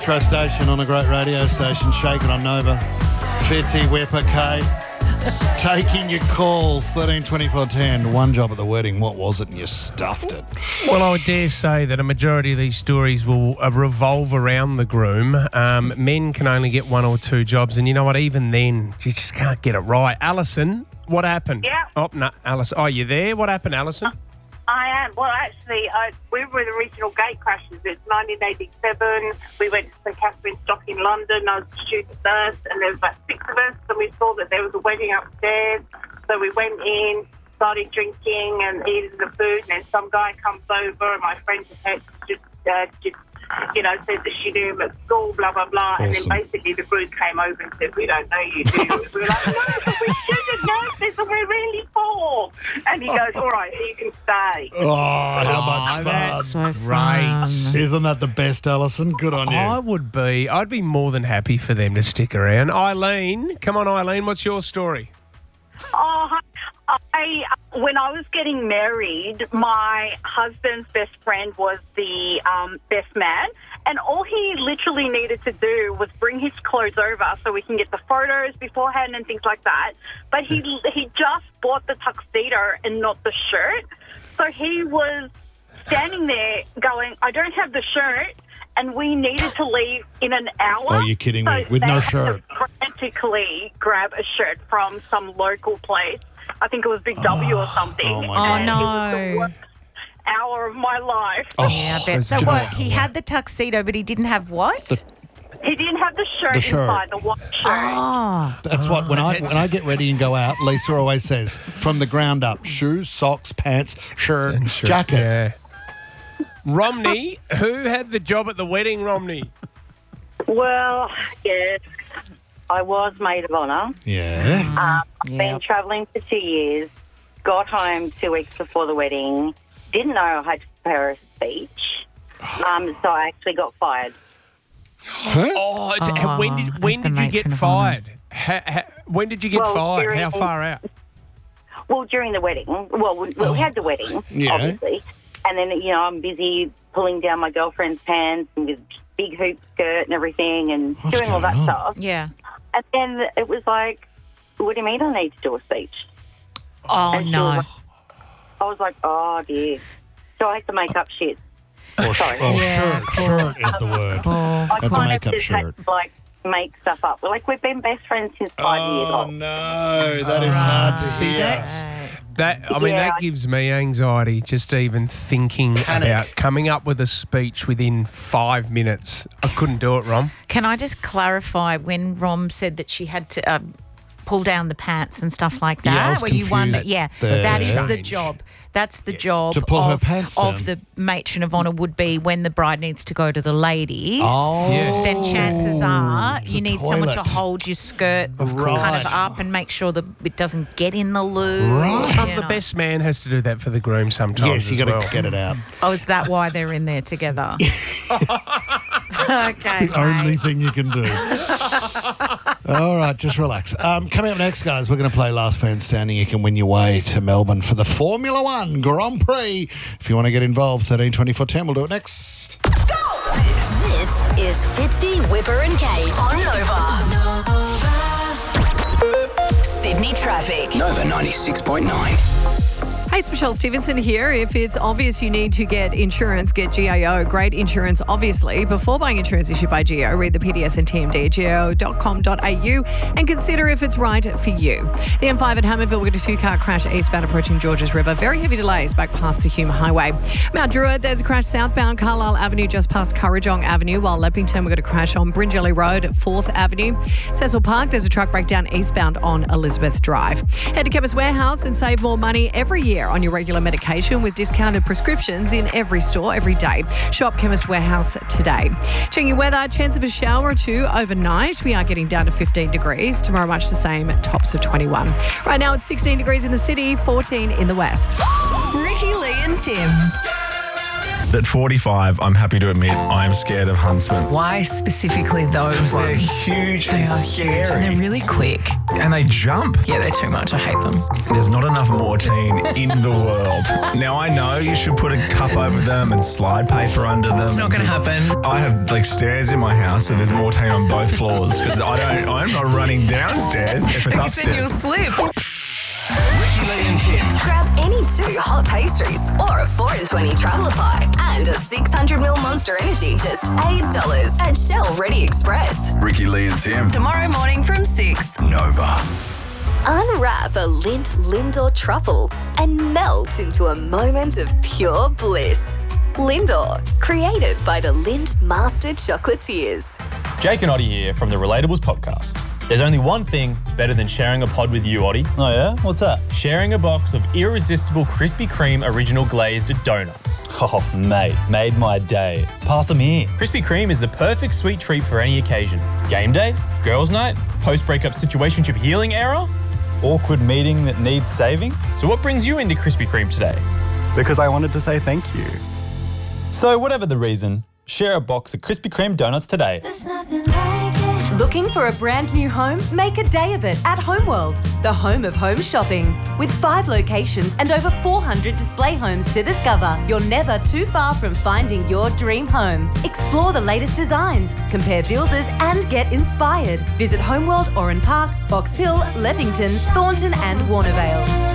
Metro station on a great radio station, Shake It on Nova. Fitzy, Whipper, Kate. Taking your calls, 13 24 10. One job at the wedding. What was it? And you stuffed it. Well, I would dare say that a majority of these stories will revolve around the groom. Men can only get one or two jobs, and you know what? Even then, you just can't get it right. Alison, what happened? Yeah. Oh, no, Alison. Oh, you there? What happened, Alison? I am. Well, actually, we were the original gate crashers. It's 1987. We went to St Catherine's Dock in London. I was a student nurse, and there was about 6 of us, and we saw that there was a wedding upstairs. So we went in, started drinking and eating the food, and then some guy comes over, and my friend just said that she knew him at school, blah, blah, blah. Awesome. And then basically the group came over and said, we don't know you, do you? We were like, no, but we student nurses and we're really poor. And he goes, all right, you can stay. Oh, how much fun. That's So great. fun. Isn't that the best, Alison? Good on you. I'd be more than happy for them to stick around. Eileen, come on, Eileen, what's your story? Oh, when I was getting married, my husband's best friend was the best man, and all he literally needed to do was bring his clothes over so we can get the photos beforehand and things like that. But he just bought the tuxedo and not the shirt, so he was standing there going, I don't have the shirt, and we needed to leave in an hour. Oh, you're kidding me. With they no had shirt. to frantically grab a shirt from some local place. I think it was Big W or something. Oh, my and God. It was the worst hour of my life. Oh, Yeah, I bet. So it's what? good. He had the tuxedo, but he didn't have what? He didn't have the shirt The shirt. inside, the white shirt. Oh, That's what, when I get ready and go out, Lisa always says, from the ground up, shoes, socks, pants, shirt, jacket. Yeah. Romney, who had the job at the wedding, Romney? Well, yes, I was maid of honour. Yeah. Been travelling for 2 years, got home 2 weeks before the wedding, didn't know I had to prepare a speech, so I actually got fired. Oh, when as did the you get matron of honour. fired? When did you get Well, fired? during- How far out? Well, during the wedding. Well, we had the wedding, Yeah. obviously, and then, I'm busy pulling down my girlfriend's pants and with big hoop skirt and everything and What's doing all that going on? stuff. yeah. And then it was like, what do you mean I need to do a speech? Oh, And she no. was I was like, oh, dear. So I had to make up shit. Sorry. Yeah, shirt is the word. Oh, I Had to kind make of up just had shirt. to, make stuff up. We've been best friends since 5 years Oh, old. no. That is hard to See, hear. that's- Right. That Yeah. gives me anxiety just even thinking about coming up with a speech within 5 minutes. I couldn't do it, Rom. Can I just clarify when Rom said that she had to pull down the pants and stuff like that? Yeah, I was were you wondering? confused Yeah, there. that is the Change. job. That's the job To pull her of, pants of down. the matron of honour would be when the bride needs to go to the ladies. Oh. Yeah. Then chances are The you need someone to toilet. hold your skirt Right. kind of up and make sure that it doesn't get in the loo. Right. you The know. best man has to do that for the groom sometimes. Yes, you as got to well. get it out. Oh, is that why they're in there together? Okay, It's the only mate. thing you can do. All right, just relax. Coming up next, guys, we're going to play Last Man Standing. You can win your way to Melbourne for the Formula One Grand Prix. If you want to get involved, 13 24 10. We'll do it next. This is Fitzy, Whipper and Kate on Nova. Sydney traffic. Nova 96.9. Hey, it's Michelle Stevenson here. If it's obvious you need to get insurance, get GIO. Great insurance, obviously. Before buying insurance issued by GIO, read the PDS and TMD at gio.com.au and consider if it's right for you. The M5 at Hammerville, we got a 2-car crash eastbound approaching Georges River. Very heavy delays back past the Hume Highway. Mount Druitt, there's a crash southbound Carlisle Avenue just past Currajong Avenue, while Leppington, we got a crash on Bringelly Road at 4th Avenue. Cecil Park, there's a truck breakdown eastbound on Elizabeth Drive. Head to Chemist Warehouse and save more money every year on your regular medication with discounted prescriptions in every store every day. Shop Chemist Warehouse today. Checking your weather, chance of a shower or two overnight. We are getting down to 15 degrees. Tomorrow much the same, tops of 21. Right now it's 16 degrees in the city, 14 in the west. Ricky, Lee and Tim. At 45, I'm happy to admit I am scared of huntsmen. Why specifically those They're ones? huge They and are scary. huge and they're really quick. And they jump. Yeah, they're too much. I hate them. There's not enough Mortein in the world. Now, I know you should put a cup over them and slide paper under them. It's not going to happen. I have like stairs in my house, so there's Mortein on both floors because I'm not running downstairs if it's Because then you'll upstairs. slip. Ricky Lee and Tim. Grab any 2 hot pastries or a 4 in 20 traveller pie and a 600ml Monster Energy just $8 at Shell Ready Express. Ricky Lee and Tim. Tomorrow morning from 6. Nova. Unwrap a Lindt Lindor truffle and melt into a moment of pure bliss. Lindor, created by the Lindt Master Chocolatiers. Jake and Oddie here from the Relatables podcast. There's only one thing better than sharing a pod with you, Oddie. Oh yeah? What's that? Sharing a box of irresistible Krispy Kreme original glazed donuts. Oh, mate, made my day. Pass them here. Krispy Kreme is the perfect sweet treat for any occasion. Game day, girls' night, post-breakup situationship healing era. Awkward meeting that needs saving? So what brings you into Krispy Kreme today? Because I wanted to say thank you. So whatever the reason, share a box of Krispy Kreme donuts today. Looking for a brand new home? Make a day of it at Homeworld, the home of home shopping. With 5 locations and over 400 display homes to discover, you're never too far from finding your dream home. Explore the latest designs, compare builders and get inspired. Visit Homeworld Oran Park, Box Hill, Levington, Thornton and Warnervale.